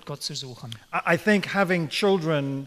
mit Gott zu suchen. I think having children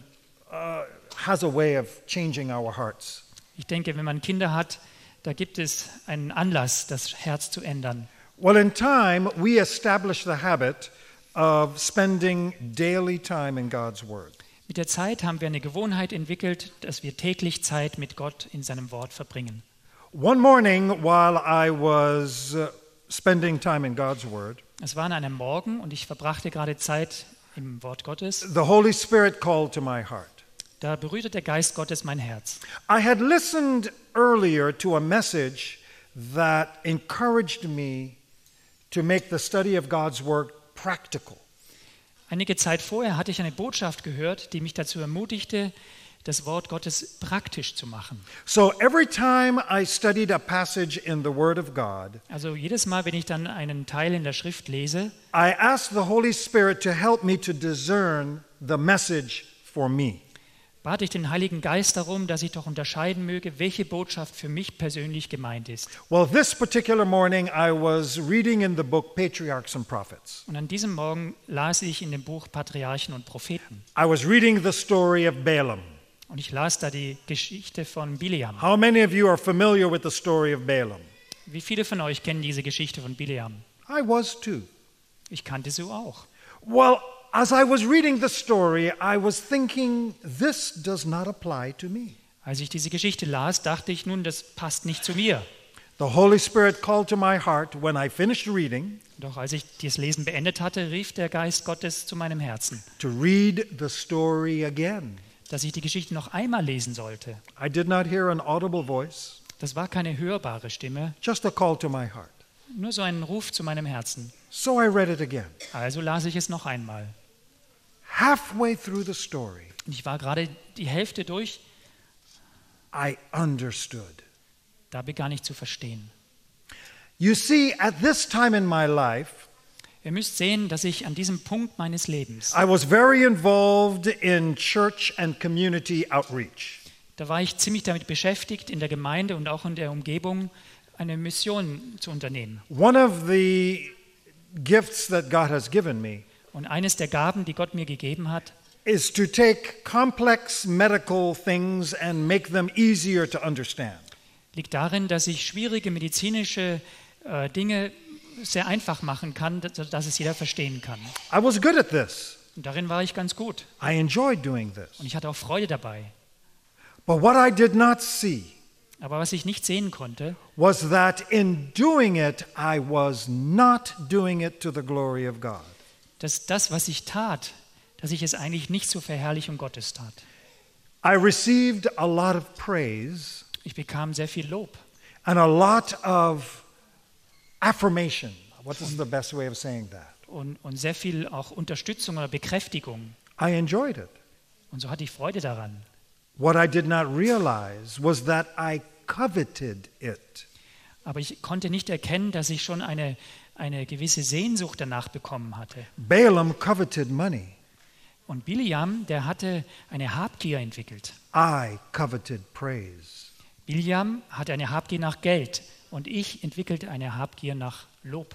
has a way of changing our hearts. Ich denke, wenn man Kinder hat, da gibt es einen Anlass, das Herz zu ändern. Well, in time, we establish the habit of spending daily time in God's Word. Mit der Zeit haben wir eine Gewohnheit entwickelt, dass wir täglich Zeit mit Gott in seinem Wort verbringen. One morning, while I was spending time in God's Word, Es war an einem Morgen und ich verbrachte gerade Zeit im Wort Gottes. the Holy Spirit called to my heart. Da berührte der Geist Gottes mein Herz. I had listened earlier to a message that encouraged me to make the study of God's Word practical. Einige Zeit vorher hatte ich eine Botschaft gehört, die mich dazu ermutigte, das Wort Gottes praktisch zu machen. So every time I studied a passage in the Word of God, Also jedes Mal, wenn ich dann einen Teil in der Schrift lese, I asked the Holy Spirit to help me to discern the message for me. bat ich den Heiligen Geist darum, dass ich doch unterscheiden möge, welche Botschaft für mich persönlich gemeint ist. Well, this particular morning I was reading in the book Patriarchs and Prophets. Und an diesem Morgen las ich in dem Buch Patriarchen und Propheten. I was reading the story of Balaam. Und ich las da die Geschichte von Bileam. How many of you are familiar with the story of Balaam? Wie viele von euch kennen diese Geschichte von Bileam? I was too. Ich kannte sie auch. Well, as I was reading the story, I was thinking, this does not apply to me. Als ich diese Geschichte las, dachte ich, nun, das passt nicht zu mir. The Holy Spirit called to my heart when I finished reading Doch als ich das Lesen beendet hatte, rief der Geist Gottes zu meinem Herzen, to read the story again. dass ich die Geschichte noch einmal lesen sollte. I did not hear an audible voice, Das war keine hörbare Stimme, just a call to my heart. nur so ein Ruf zu meinem Herzen. So I read it again. Also las ich es noch einmal. Halfway through the story, Und ich war gerade die Hälfte durch, I understood. da begann ich zu verstehen. You see, at this time in my life, Ihr müsst sehen, dass ich an diesem Punkt meines Lebens, I was very involved in church and community outreach. da war ich ziemlich damit beschäftigt, in der Gemeinde und auch in der Umgebung eine Mission zu unternehmen. One of the gifts that God has given me Und eines der Gaben, die Gott mir gegeben hat, is to take complex medical things and make them easier to understand. liegt darin, dass ich schwierige medizinische Dinge sehr einfach machen kann, dass es jeder verstehen kann. I was good at this. Und darin war ich ganz gut. I enjoyed doing this. Und ich hatte auch Freude dabei. But what I did not see Aber was ich nicht sehen konnte, was that in doing it, I was not doing it to the glory of God. dass das, was ich tat, dass ich es eigentlich nicht zur Verherrlichung Gottes tat. I received a lot of praise Ich bekam sehr viel Lob and a lot of affirmation. What is the best way of saying that? und sehr viel auch Unterstützung oder Bekräftigung. I enjoyed it. Und so hatte ich Freude daran. What I did not realize was that I coveted it. Aber ich konnte nicht erkennen, dass ich schon eine gewisse Sehnsucht danach bekommen hatte. Balaam coveted money. Und Bileam, der hatte eine Habgier entwickelt. I coveted praise. Bileam hatte eine Habgier nach Geld und ich entwickelte eine Habgier nach Lob.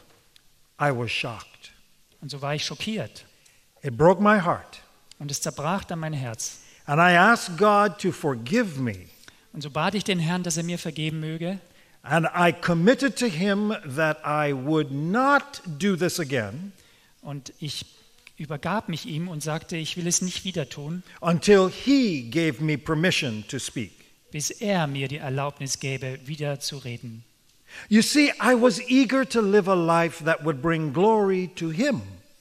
I was shocked. Und so war ich schockiert. It broke my heart. Und es zerbrach dann mein Herz. And I asked God to forgive me. Und so bat ich den Herrn, dass er mir vergeben möge. And I committed to him that I would not do this again Und ich übergab mich ihm und sagte, ich will es nicht wieder tun, until he gave me permission to speak. bis er mir die Erlaubnis gäbe, wieder zu reden. You see, I was eager to live a life that would bring glory to him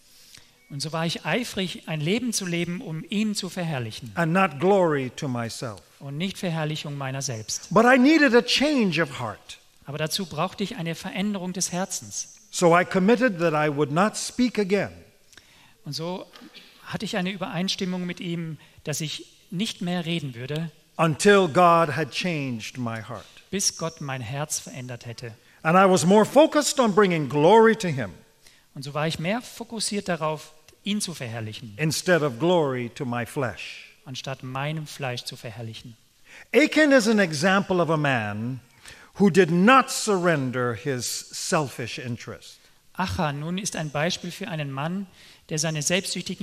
Und so war ich eifrig, ein Leben zu leben, um ihn zu verherrlichen and not glory to myself. und nicht Verherrlichung meiner selbst. But I needed a change of heart. Aber dazu brauchte ich eine Veränderung des Herzens. So I committed that I would not speak again Und so hatte ich eine Übereinstimmung mit ihm, dass ich nicht mehr reden würde, until God had changed my heart. bis Gott mein Herz verändert hätte. And I was more focused on bringing glory to him Und so war ich mehr fokussiert darauf, ihn zu verherrlichen, instead of glory to my flesh. anstatt meinem Fleisch zu verherrlichen. Achan is an example of a man who did not surrender his selfish interest. Achan nun ist ein Beispiel für einen Mann, der seine selbstsüchtigen